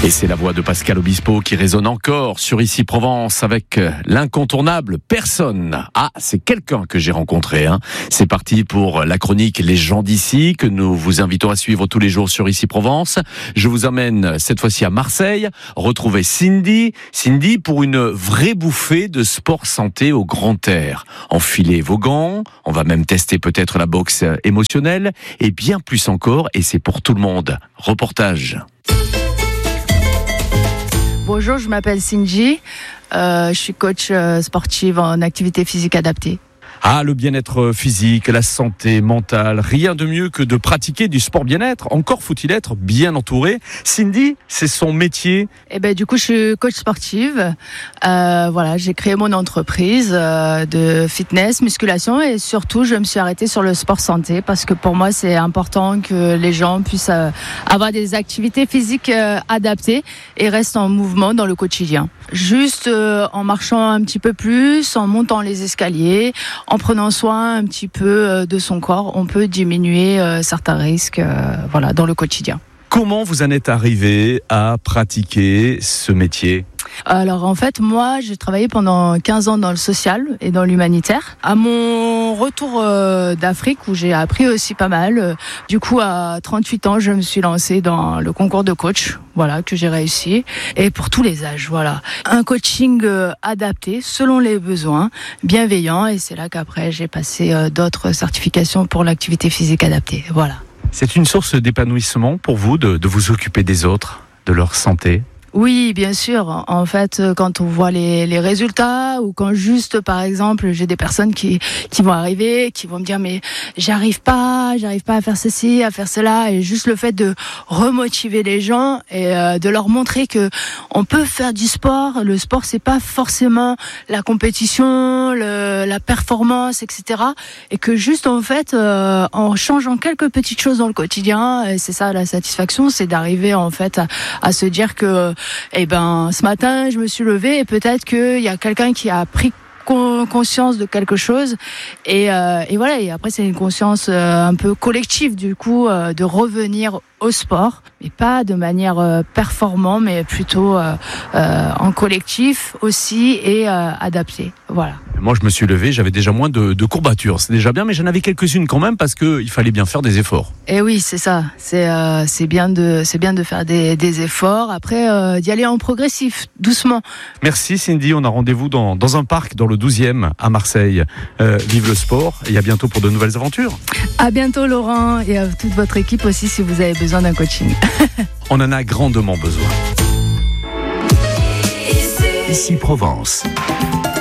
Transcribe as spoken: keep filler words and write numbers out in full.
Et c'est la voix de Pascal Obispo qui résonne encore sur Ici Provence avec l'incontournable personne. Ah, c'est quelqu'un que j'ai rencontré. Hein. C'est parti pour la chronique Les gens d'ici que nous vous invitons à suivre tous les jours sur Ici Provence. Je vous emmène cette fois-ci à Marseille, retrouver Cindy. Cindy pour une vraie bouffée de sport santé au grand air. Enfilez vos gants, on va même tester peut-être la boxe émotionnelle et bien plus encore, et c'est pour tout le monde. Reportage. Bonjour, je m'appelle Cindy, euh, je suis coach euh, sportive en activité physique adaptée. Ah, le bien-être physique, la santé mentale, rien de mieux que de pratiquer du sport bien-être. Encore faut-il être bien entouré. Cindy, c'est son métier. Et ben du coup, je suis coach sportive. Euh, voilà, j'ai créé mon entreprise euh, de fitness, musculation et surtout, je me suis arrêtée sur le sport santé parce que pour moi, c'est important que les gens puissent euh, avoir des activités physiques euh, adaptées et restent en mouvement dans le quotidien. Juste euh, en marchant un petit peu plus, en montant les escaliers, en prenant soin un petit peu de son corps, on peut diminuer euh, certains risques euh, voilà, dans le quotidien. Comment vous en êtes arrivé à pratiquer ce métier ? Alors en fait, moi, j'ai travaillé pendant quinze ans dans le social et dans l'humanitaire. À mon retour euh, d'Afrique, où j'ai appris aussi pas mal, euh, du coup, à trente-huit ans, je me suis lancée dans le concours de coach, voilà, que j'ai réussi. Et pour tous les âges, voilà. Un coaching euh, adapté, selon les besoins, bienveillant. Et c'est là qu'après, j'ai passé euh, d'autres certifications pour l'activité physique adaptée, voilà. C'est une source d'épanouissement pour vous de, de vous occuper des autres, de leur santé ? Oui, bien sûr. En fait, quand on voit les, les résultats ou quand juste, par exemple, j'ai des personnes qui, qui vont arriver, qui vont me dire mais j'arrive pas, j'arrive pas à faire ceci, à faire cela, et juste le fait de remotiver les gens et euh, de leur montrer que on peut faire du sport. Le sport, c'est pas forcément la compétition, le, la performance, et cetera. Et que juste en fait, euh, en changeant quelques petites choses dans le quotidien, et c'est ça la satisfaction, c'est d'arriver en fait à, à se dire que eh ben, ce matin, je me suis levée et peut-être qu'il y a quelqu'un qui a pris conscience de quelque chose et, euh, et voilà, et après c'est une conscience euh, un peu collective du coup euh, de revenir au sport, mais pas de manière euh, performante, mais plutôt euh, euh, en collectif aussi et euh, adapté, voilà. Moi je me suis levé, j'avais déjà moins de, de courbatures, c'est déjà bien, mais j'en avais quelques-unes quand même parce qu'il fallait bien faire des efforts. Et oui, c'est ça, c'est, euh, c'est, bien, de, c'est bien de faire des, des efforts, après euh, d'y aller en progressif, doucement. Merci Cindy, on a rendez-vous dans, dans un parc dans le douzième à Marseille. Euh, vive le sport et à bientôt pour de nouvelles aventures. À bientôt Laurent et à toute votre équipe aussi si vous avez besoin d'un coaching. On en a grandement besoin. Ici Provence.